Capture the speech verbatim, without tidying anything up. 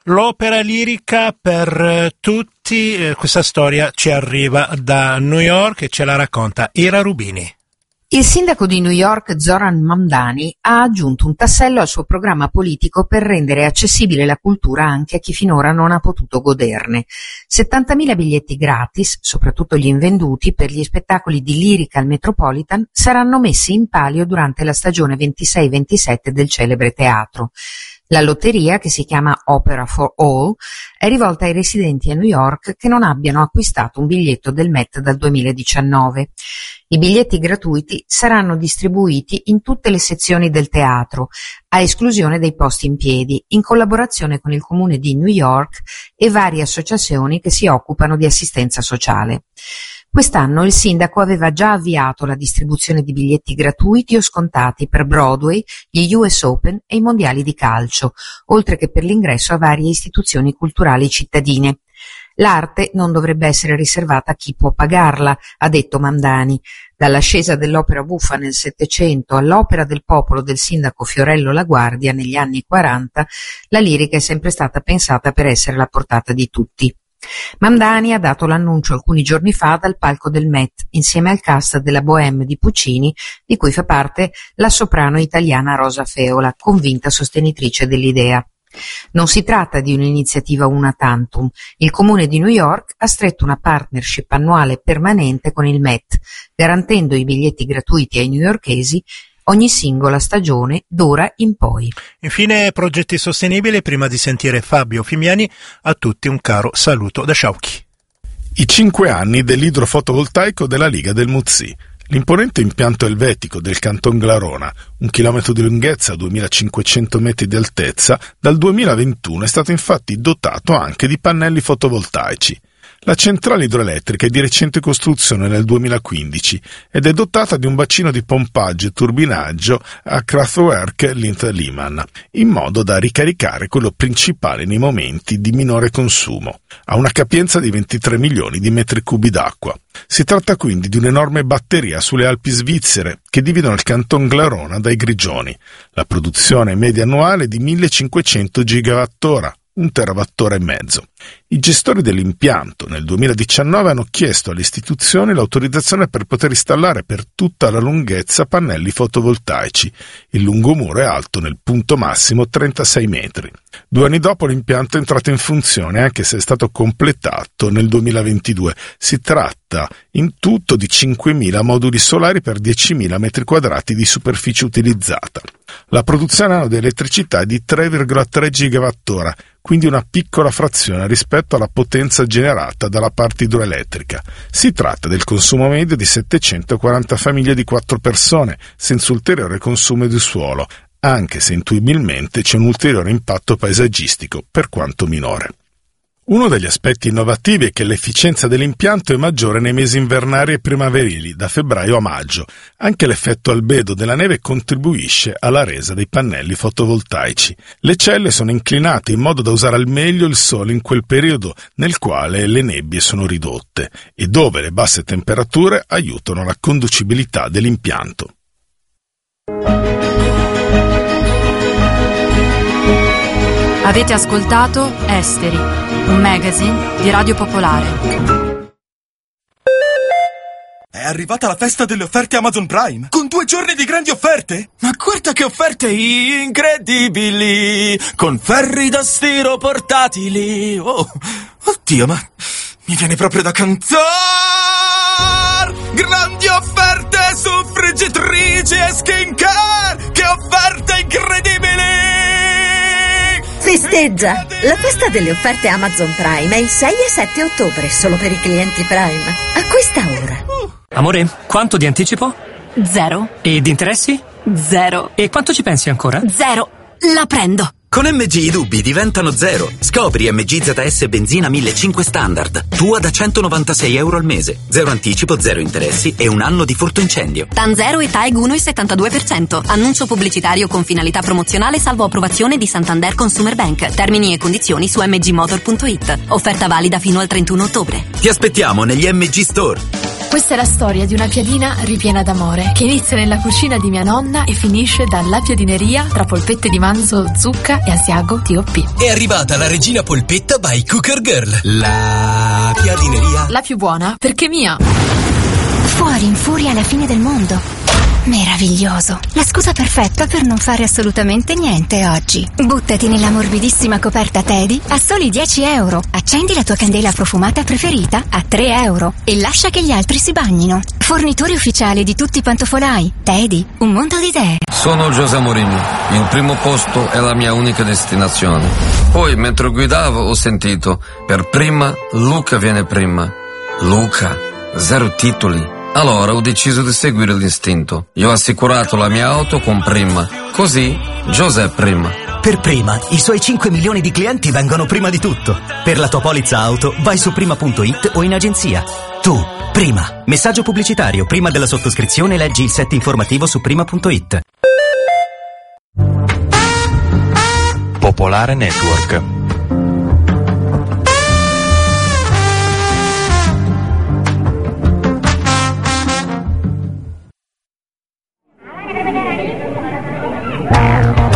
L'opera lirica per tutti, eh, questa storia ci arriva da New York e ce la racconta Ira Rubini. Il sindaco di New York, Zoran Mamdani, ha aggiunto un tassello al suo programma politico per rendere accessibile la cultura anche a chi finora non ha potuto goderne. settantamila biglietti gratis, soprattutto gli invenduti, per gli spettacoli di lirica al Metropolitan saranno messi in palio durante la stagione ventisei ventisette del celebre teatro. La lotteria, che si chiama Opera for All, è rivolta ai residenti a New York che non abbiano acquistato un biglietto del Met dal duemiladiciannove. I biglietti gratuiti saranno distribuiti in tutte le sezioni del teatro, a esclusione dei posti in piedi, in collaborazione con il Comune di New York e varie associazioni che si occupano di assistenza sociale. Quest'anno il sindaco aveva già avviato la distribuzione di biglietti gratuiti o scontati per Broadway, gli U S Open e i mondiali di calcio, oltre che per l'ingresso a varie istituzioni culturali cittadine. L'arte non dovrebbe essere riservata a chi può pagarla, ha detto Mamdani. Dall'ascesa dell'opera buffa nel Settecento all'opera del popolo del sindaco Fiorello La Guardia negli anni quaranta, la lirica è sempre stata pensata per essere alla portata di tutti. Mamdani ha dato l'annuncio alcuni giorni fa dal palco del Met, insieme al cast della Bohème di Puccini, di cui fa parte la soprano italiana Rosa Feola, convinta sostenitrice dell'idea. Non si tratta di un'iniziativa una tantum. Il Comune di New York ha stretto una partnership annuale permanente con il Met, garantendo i biglietti gratuiti ai newyorkesi ogni singola stagione d'ora in poi. Infine, progetti sostenibili. Prima di sentire Fabio Fimiani, a tutti un caro saluto da Sciauchi. I cinque anni dell'idrofotovoltaico della Liga del Muzzi. L'imponente impianto elvetico del Canton Glarona, un chilometro di lunghezza e duemilacinquecento metri di altezza, dal duemilaventuno è stato infatti dotato anche di pannelli fotovoltaici. La centrale idroelettrica è di recente costruzione nel duemilaquindici ed è dotata di un bacino di pompaggio e turbinaggio a Kraftwerk Lint-Lehmann, in modo da ricaricare quello principale nei momenti di minore consumo. Ha una capienza di ventitré milioni di metri cubi d'acqua. Si tratta quindi di un'enorme batteria sulle Alpi svizzere che dividono il Canton Glarona dai Grigioni. La produzione media annuale è di millecinquecento gigawattora, un terawattora e mezzo. I gestori dell'impianto nel duemiladiciannove hanno chiesto alle istituzioni l'autorizzazione per poter installare per tutta la lunghezza pannelli fotovoltaici. Il lungomuro è alto nel punto massimo trentasei metri. Due anni dopo l'impianto è entrato in funzione, anche se è stato completato nel duemilaventidue. Si tratta in tutto di cinquemila moduli solari per diecimila metri quadrati di superficie utilizzata. La produzione annuale di elettricità è di tre virgola tre gigawattora, quindi una piccola frazione rispetto alla potenza generata dalla parte idroelettrica. Si tratta del consumo medio di settecentoquaranta famiglie di quattro persone, senza ulteriore consumo di suolo, anche se intuibilmente c'è un ulteriore impatto paesaggistico, per quanto minore. Uno degli aspetti innovativi è che l'efficienza dell'impianto è maggiore nei mesi invernali e primaverili, da febbraio a maggio. Anche l'effetto albedo della neve contribuisce alla resa dei pannelli fotovoltaici. Le celle sono inclinate in modo da usare al meglio il sole in quel periodo nel quale le nebbie sono ridotte e dove le basse temperature aiutano la conducibilità dell'impianto. Avete ascoltato Esteri, un magazine di Radio Popolare. È arrivata la festa delle offerte Amazon Prime, con due giorni di grandi offerte. Ma guarda che offerte incredibili, con ferri da stiro portatili. Oh, oddio, ma mi viene proprio da cantare. Grandi offerte su friggitrici e skincare, che offerte incredibili. Festeggia! La festa delle offerte Amazon Prime è il sei e sette ottobre, solo per i clienti Prime. A questa ora. Amore, quanto di anticipo? Zero. E di interessi? Zero. E quanto ci pensi ancora? Zero. La prendo. Con M G i dubbi diventano zero. Scopri M G Z S benzina millecinquecento standard. Tua da centonovantasei euro al mese. Zero anticipo, zero interessi e un anno di furto incendio. TAN zero e T A E G uno virgola settantadue per cento. Annuncio pubblicitario con finalità promozionale salvo approvazione di Santander Consumer Bank. Termini e condizioni su m g motor punto i t. Offerta valida fino al trentuno ottobre. Ti aspettiamo negli M G Store. Questa è la storia di una piadina ripiena d'amore, che inizia nella cucina di mia nonna e finisce dalla piadineria tra polpette di manzo, zucca e asiago T O P. È arrivata la regina polpetta by Cooker Girl. La piadineria. La più buona, perché mia. Fuori in furia alla fine del mondo. Meraviglioso. La scusa perfetta per non fare assolutamente niente oggi. Buttati nella morbidissima coperta Teddy a soli dieci euro. Accendi la tua candela profumata preferita a tre euro e lascia che gli altri si bagnino. Fornitore ufficiale di tutti i pantofolai. Teddy, un mondo di idee. Sono José Mourinho. Il primo posto è la mia unica destinazione. Poi, mentre guidavo, ho sentito: per prima, Luca viene prima. Luca, zero titoli. Allora ho deciso di seguire l'istinto. Io ho assicurato la mia auto con Prima. Così, José Prima. Per Prima, i suoi cinque milioni di clienti vengono prima di tutto. Per la tua polizza auto, vai su prima punto it o in agenzia. Tu, Prima. Messaggio pubblicitario. Prima della sottoscrizione leggi il set informativo su prima punto it. Popolare Network.